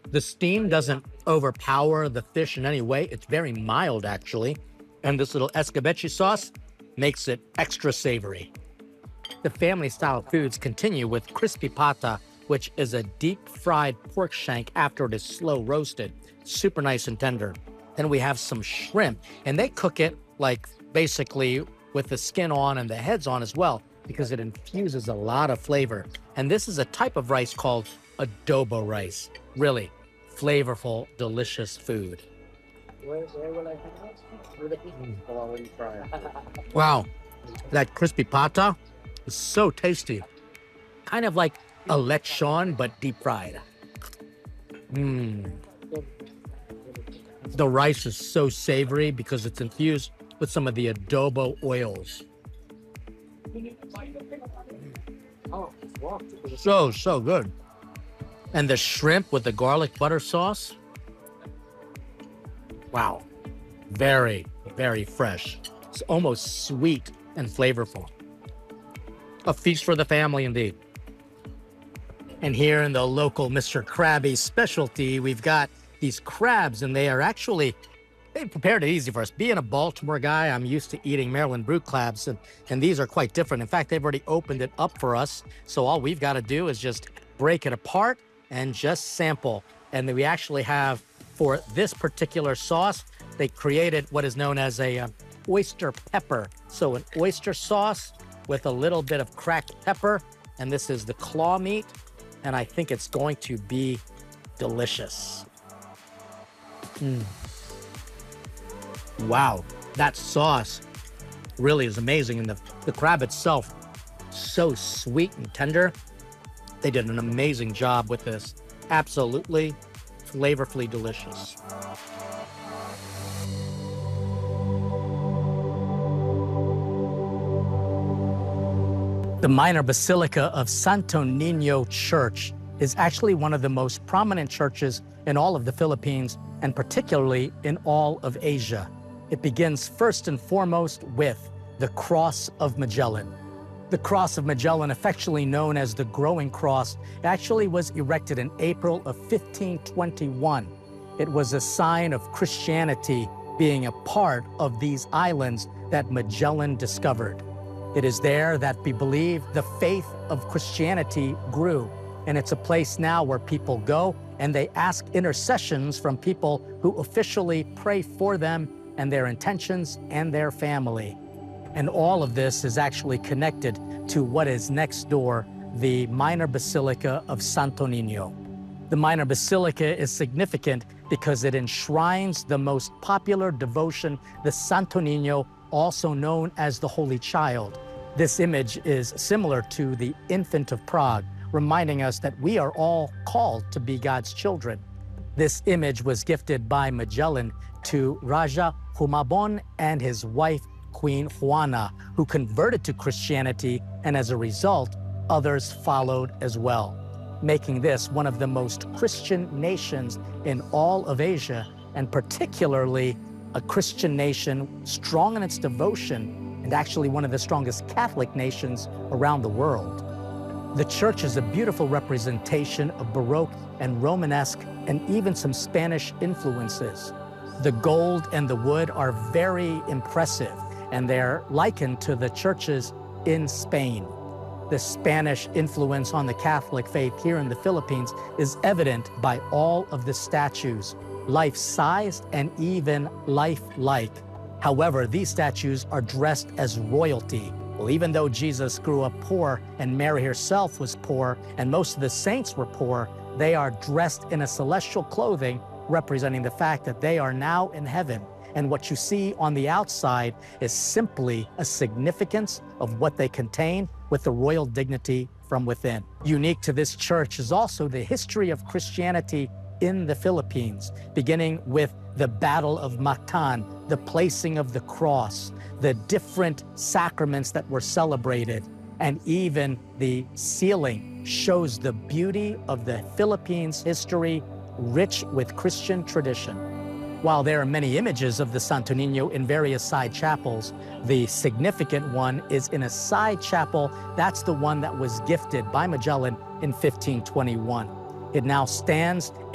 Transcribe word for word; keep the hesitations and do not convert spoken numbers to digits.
The steam doesn't overpower the fish in any way. It's very mild, actually. And this little escabeche sauce makes it extra savory. The family-style foods continue with crispy pata, which is a deep-fried pork shank after it is slow roasted. Super nice and tender. Then we have some shrimp, and they cook it like basically with the skin on and the heads on as well, because it infuses a lot of flavor. And this is a type of rice called adobo rice. Really flavorful, delicious food. Where, where will I hang out? With the people. Well, I will try it. Wow, that crispy pata is so tasty. Kind of like a lechon, but deep fried. Mmm. The rice is so savory because it's infused with some of the adobo oils. So, so good. And the shrimp with the garlic butter sauce. Wow. Very, very fresh. It's almost sweet and flavorful. A feast for the family indeed. And here in the local Mister Krabby's specialty, we've got these crabs, and they are actually, they prepared it easy for us. Being a Baltimore guy, I'm used to eating Maryland brook crabs, and, and these are quite different. In fact, they've already opened it up for us. So all we've got to do is just break it apart and just sample. And then we actually have, for this particular sauce, they created what is known as a uh, oyster pepper. So an oyster sauce with a little bit of cracked pepper, and this is the claw meat, and I think it's going to be delicious. Mm. Wow, that sauce really is amazing, and the, the crab itself, so sweet and tender. They did an amazing job with this. Absolutely flavorfully delicious. The minor basilica of Santo Niño Church is actually one of the most prominent churches in all of the Philippines, and particularly in all of Asia. It begins first and foremost with the Cross of Magellan. The Cross of Magellan, affectionately known as the Growing Cross, actually was erected in April of fifteen twenty-one. It was a sign of Christianity being a part of these islands that Magellan discovered. It is there that we believe the faith of Christianity grew, and it's a place now where people go and they ask intercessions from people who officially pray for them and their intentions and their family. And all of this is actually connected to what is next door, the minor basilica of Santo Niño. The minor basilica is significant because it enshrines the most popular devotion, the Santo Niño, also known as the Holy Child. This image is similar to the Infant of Prague, reminding us that we are all called to be God's children. This image was gifted by Magellan to Raja Humabon and his wife, Queen Juana, who converted to Christianity, and as a result, others followed as well, making this one of the most Christian nations in all of Asia, and particularly a Christian nation strong in its devotion, and actually one of the strongest Catholic nations around the world. The church is a beautiful representation of Baroque and Romanesque and even some Spanish influences. The gold and the wood are very impressive, and they're likened to the churches in Spain. The Spanish influence on the Catholic faith here in the Philippines is evident by all of the statues, life-sized and even lifelike. However, these statues are dressed as royalty. Well, even though Jesus grew up poor and Mary herself was poor and most of the saints were poor, they are dressed in a celestial clothing representing the fact that they are now in heaven. And what you see on the outside is simply a significance of what they contain with the royal dignity from within. Unique to this church is also the history of Christianity in the Philippines, beginning with the Battle of Mactan, the placing of the cross, the different sacraments that were celebrated, and even the sealing shows the beauty of the Philippines' history, rich with Christian tradition. While there are many images of the Santo Niño in various side chapels, the significant one is in a side chapel. That's the one that was gifted by Magellan in fifteen twenty-one. It now stands